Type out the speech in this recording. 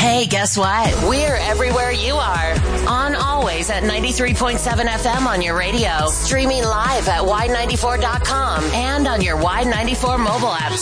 Hey, guess what? We're everywhere you are. On always at 93.7 FM on your radio. Streaming live at Y94.com and on your Y94 mobile app.